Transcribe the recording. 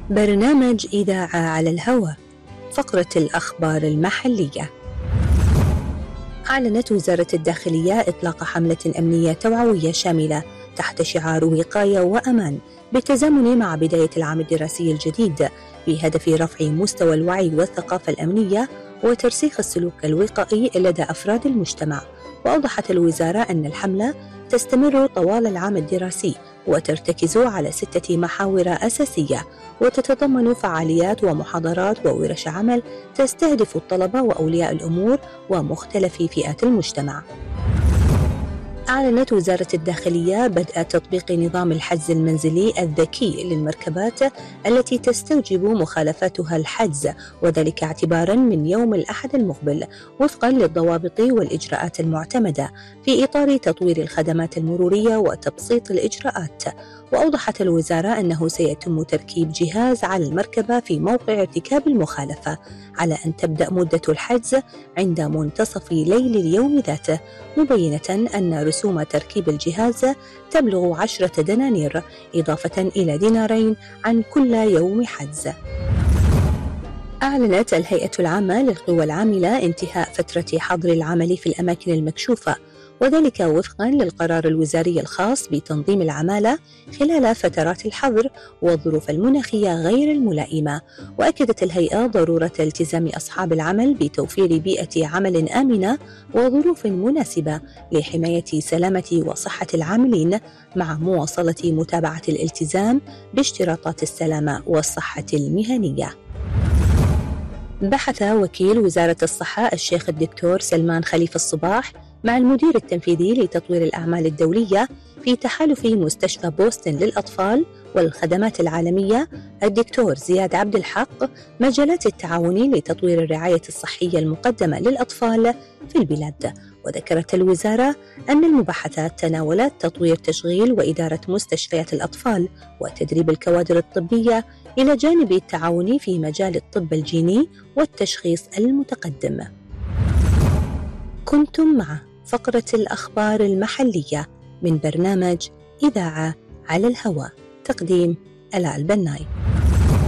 برنامج إذاعة على الهواء. فقرة الأخبار المحلية. أعلنت وزارة الداخلية إطلاق حملة أمنية توعوية شاملة تحت شعار وقاية وأمان بالتزامن مع بداية العام الدراسي الجديد، بهدف رفع مستوى الوعي والثقافة الأمنية وترسيخ السلوك الوقائي لدى أفراد المجتمع. وأوضحت الوزارة أن الحملة تستمر طوال العام الدراسي وترتكز على 6 محاور أساسية، وتتضمن فعاليات ومحاضرات وورش عمل تستهدف الطلبة وأولياء الأمور ومختلف فئات المجتمع. أعلنت وزارة الداخلية بدء تطبيق نظام الحجز المنزلي الذكي للمركبات التي تستوجب مخالفتها الحجز، وذلك اعتباراً من يوم الأحد المقبل وفقاً للضوابط والإجراءات المعتمدة في إطار تطوير الخدمات المرورية وتبسيط الإجراءات. وأوضحت الوزارة أنه سيتم تركيب جهاز على المركبة في موقع ارتكاب المخالفة، على أن تبدأ مدة الحجز عند منتصف ليل اليوم ذاته، مبينة أن رسوم تركيب الجهاز تبلغ 10 دنانير إضافة إلى دينارين عن كل يوم حجز. أعلنت الهيئة العامة للقوى العاملة انتهاء فترة حظر العمل في الأماكن المكشوفة، وذلك وفقاً للقرار الوزاري الخاص بتنظيم العمالة خلال فترات الحظر والظروف المناخية غير الملائمة. وأكدت الهيئة ضرورة التزام أصحاب العمل بتوفير بيئة عمل آمنة وظروف مناسبة لحماية سلامة وصحة العاملين، مع مواصلة متابعة الالتزام باشتراطات السلامة والصحة المهنية. بحث وكيل وزارة الصحة الشيخ الدكتور سلمان خليفة الصباح مع المدير التنفيذي لتطوير الأعمال الدولية في تحالف مستشفى بوسطن للأطفال والخدمات العالمية الدكتور زياد عبد الحق مجالات التعاون لتطوير الرعاية الصحية المقدمة للأطفال في البلاد. وذكرت الوزارة أن المباحثات تناولت تطوير تشغيل وإدارة مستشفيات الأطفال وتدريب الكوادر الطبية، إلى جانب التعاون في مجال الطب الجيني والتشخيص المتقدم. كنتم مع فقرة الأخبار المحلية من برنامج إذاعة على الهواء، تقديم آلاء البناي.